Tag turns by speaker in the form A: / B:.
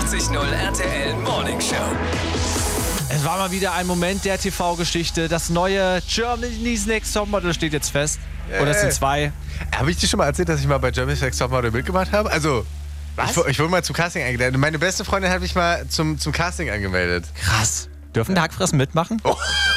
A: 94.0 RTL Morning Show.
B: Es war mal wieder ein Moment der TV-Geschichte. Das neue Germany's Next Topmodel steht jetzt fest. Oder es sind zwei.
C: Habe ich dir schon mal erzählt, dass ich mal bei Germany's Next Topmodel mitgemacht habe? Also,
B: Was?
C: Ich wurde mal zum Casting eingeladen. Meine beste Freundin hat mich mal zum Casting angemeldet.
D: Krass. Dürfen Hackfressen mitmachen?
C: Oh.